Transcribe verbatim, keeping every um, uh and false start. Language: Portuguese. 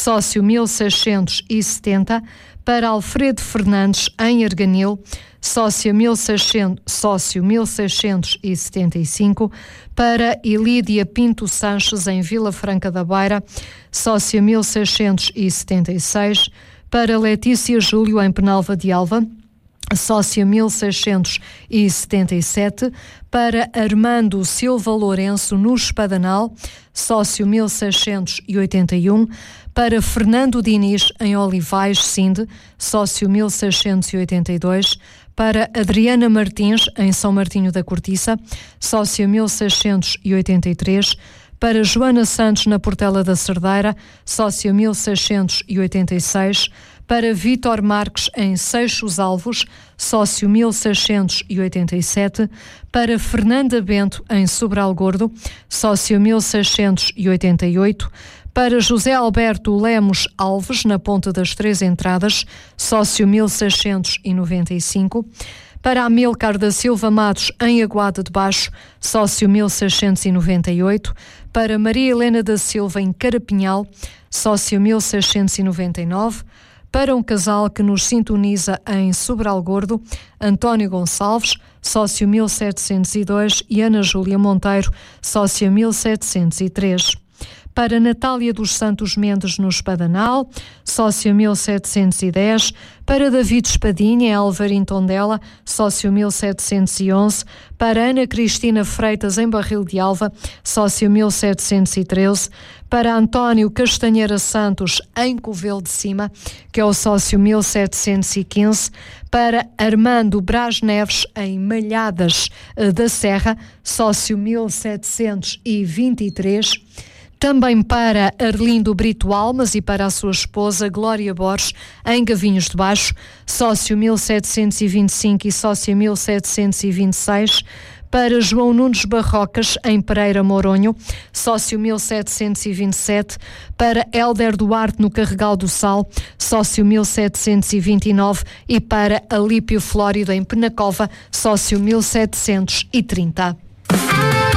sócio mil seiscentos e setenta, para Alfredo Fernandes, em Arganil, sócio mil seiscentos, sócio mil seiscentos e setenta e cinco, para Ilídia Pinto Sanches, em Vila Franca da Beira, sócio mil seiscentos e setenta e seis, para Letícia Júlio, em Penalva de Alva, sócia mil seiscentos e setenta e sete, para Armando Silva Lourenço, no Espadanal, sócio mil seiscentos e oitenta e um, para Fernando Diniz, em Olivais, Sinde, sócio mil seiscentos e oitenta e dois, para Adriana Martins, em São Martinho da Cortiça, sócia mil seiscentos e oitenta e três, para Joana Santos, na Portela da Cerdeira, sócia mil seiscentos e oitenta e seis, para Vítor Marques, em Seixos Alvos, sócio mil seiscentos e oitenta e sete, para Fernanda Bento, em Sobral Gordo, sócio mil seiscentos e oitenta e oito, para José Alberto Lemos Alves, na Ponte das Três Entradas, sócio mil seiscentos e noventa e cinco, para Amilcar da Silva Matos, em Aguada de Baixo, sócio mil seiscentos e noventa e oito, para Maria Helena da Silva, em Carapinhal, sócio mil seiscentos e noventa e nove, para um casal que nos sintoniza em Sobral Gordo, António Gonçalves, sócio mil setecentos e dois, e Ana Júlia Monteiro, sócia mil setecentos e três. Para Natália dos Santos Mendes, no Espadanal, sócio mil setecentos e dez, para David Espadinha, em Alvarim Tondela, sócio mil setecentos e onze, para Ana Cristina Freitas, em Barril de Alva, sócio mil setecentos e treze, para António Castanheira Santos, em Covelo de Cima, que é o sócio mil setecentos e quinze, para Armando Braz Neves, em Malhadas da Serra, sócio mil setecentos e vinte e três, também para Arlindo Brito Almas e para a sua esposa Glória Borges, em Gavinhos de Baixo, sócio mil setecentos e vinte e cinco e sócia mil setecentos e vinte e seis, para João Nunes Barrocas, em Pereira Moronho, sócio mil setecentos e vinte e sete, para Hélder Duarte, no Carregal do Sal, sócio mil setecentos e vinte e nove, e para Alípio Flórido, em Penacova, sócio mil setecentos e trinta.